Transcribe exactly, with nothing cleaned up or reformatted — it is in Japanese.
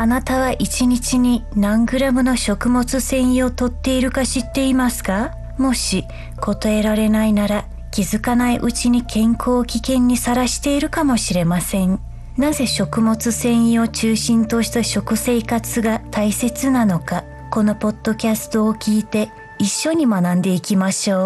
あなたは一日に何グラムの食物繊維を摂っているか知っていますか？もし答えられないなら、気づかないうちに健康を危険にさらしているかもしれません。なぜ食物繊維を中心とした食生活が大切なのか、このポッドキャストを聞いて一緒に学んでいきましょう。